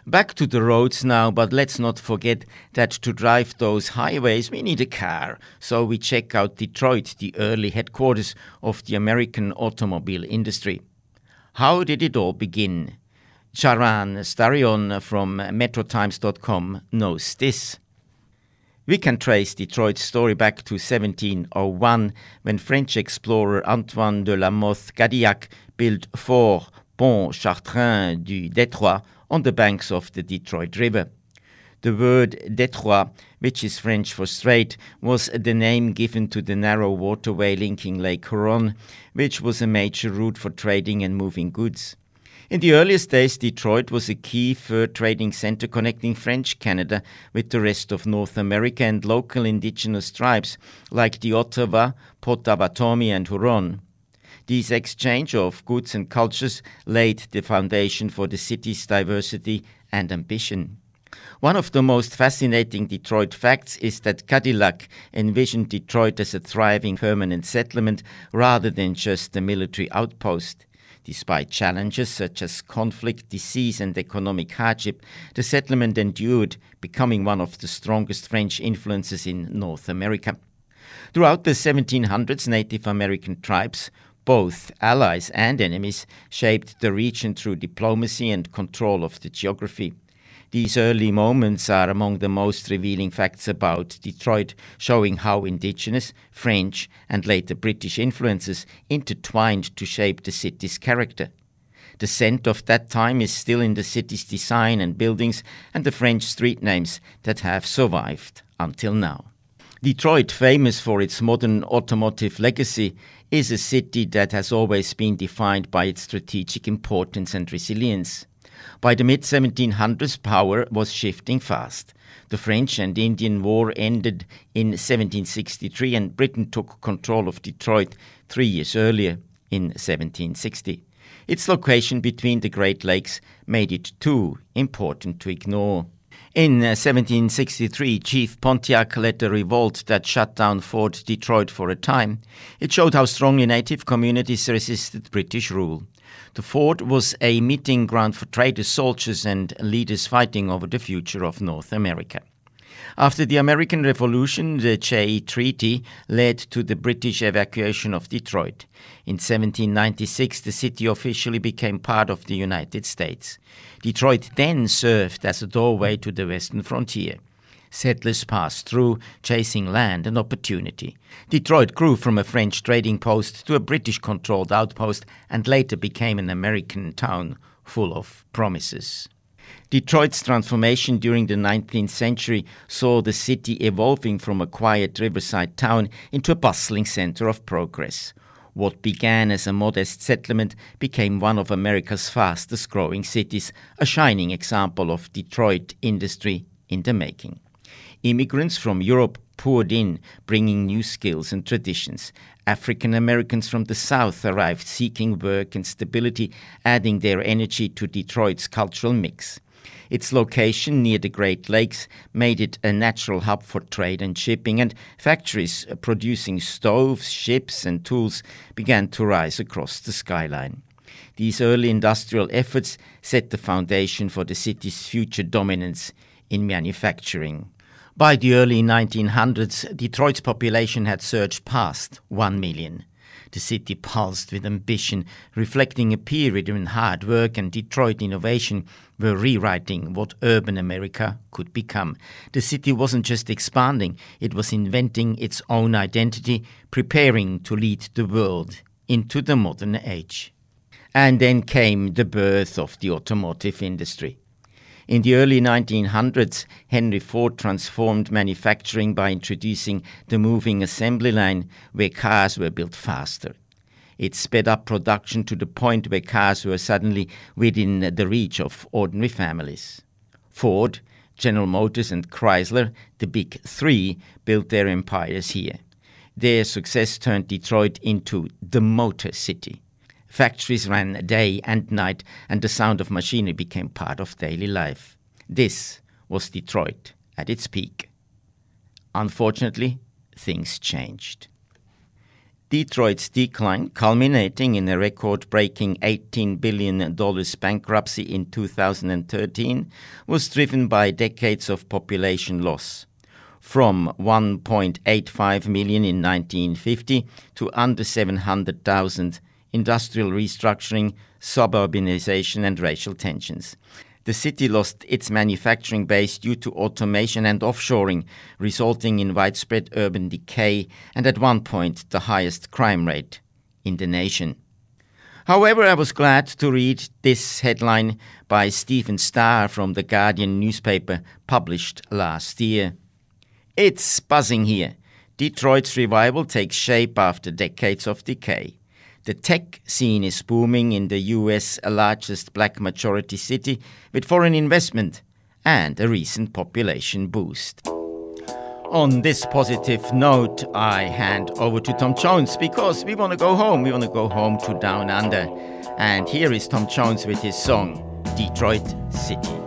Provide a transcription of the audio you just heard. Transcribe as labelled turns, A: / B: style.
A: Back to the roads now, but let's not forget that to drive those highways we need a car. So we check out Detroit, the early headquarters of the American automobile industry. How did it all begin? Charan Starion from MetroTimes.com knows this. We can trace Detroit's story back to 1701 when French explorer Antoine de la Mothe Cadillac built Fort Pontchartrain du Détroit on the banks of the Detroit River. The word Détroit, which is French for strait, was the name given to the narrow waterway linking Lake Huron, which was a major route for trading and moving goods. In the earliest days, Detroit was a key fur trading center connecting French Canada with the rest of North America and local indigenous tribes like the Ottawa, Potawatomi and Huron. These exchange of goods and cultures laid the foundation for the city's diversity and ambition. One of the most fascinating Detroit facts is that Cadillac envisioned Detroit as a thriving permanent settlement rather than just a military outpost. Despite challenges such as conflict, disease and economic hardship, the settlement endured, becoming one of the strongest French influences in North America. Throughout the 1700s, Native American tribes, both allies and enemies, shaped the region through diplomacy and control of the geography. These early moments are among the most revealing facts about Detroit, showing how indigenous, French, and later British influences intertwined to shape the city's character. The scent of that time is still in the city's design and buildings and the French street names that have survived until now. Detroit, famous for its modern automotive legacy, is a city that has always been defined by its strategic importance and resilience. By the mid-1700s, power was shifting fast. The French and Indian War ended in 1763 and Britain took control of Detroit 3 years earlier, in 1760. Its location between the Great Lakes made it too important to ignore. In 1763, Chief Pontiac led a revolt that shut down Fort Detroit for a time. It showed how strongly native communities resisted British rule. The fort was a meeting ground for traders, soldiers, and leaders fighting over the future of North America. After the American Revolution, the Jay Treaty led to the British evacuation of Detroit. In 1796, the city officially became part of the United States. Detroit then served as a doorway to the western frontier. Settlers passed through, chasing land and opportunity. Detroit grew from a French trading post to a British-controlled outpost and later became an American town full of promises. Detroit's transformation during the 19th century saw the city evolving from a quiet riverside town into a bustling center of progress. What began as a modest settlement became one of America's fastest-growing cities, a shining example of Detroit industry in the making. Immigrants from Europe poured in, bringing new skills and traditions. African Americans from the South arrived seeking work and stability, adding their energy to Detroit's cultural mix. Its location near the Great Lakes made it a natural hub for trade and shipping, and factories producing stoves, ships, and tools began to rise across the skyline. These early industrial efforts set the foundation for the city's future dominance in manufacturing. By the early 1900s, Detroit's population had surged past 1 million. The city pulsed with ambition, reflecting a period when hard work and Detroit innovation were rewriting what urban America could become. The city wasn't just expanding, it was inventing its own identity, preparing to lead the world into the modern age. And then came the birth of the automotive industry. In the early 1900s, Henry Ford transformed manufacturing by introducing the moving assembly line, where cars were built faster. It sped up production to the point where cars were suddenly within the reach of ordinary families. Ford, General Motors and Chrysler, the big three, built their empires here. Their success turned Detroit into the Motor City. Factories ran day and night, and the sound of machinery became part of daily life. This was Detroit at its peak. Unfortunately, things changed. Detroit's decline, culminating in a record-breaking $18 billion bankruptcy in 2013, was driven by decades of population loss. From 1.85 million in 1950 to under 700,000, industrial restructuring, suburbanization and racial tensions. The city lost its manufacturing base due to automation and offshoring, resulting in widespread urban decay and at one point the highest crime rate in the nation. However, I was glad to read this headline by Stephen Starr from The Guardian newspaper, published last year. It's buzzing here. Detroit's revival takes shape after decades of decay. The tech scene is booming in the U.S. largest black majority city with foreign investment and a recent population boost. On this positive note, I hand over to Tom Jones because we want to go home. We want to go home to Down Under. And here is Tom Jones with his song, Detroit City.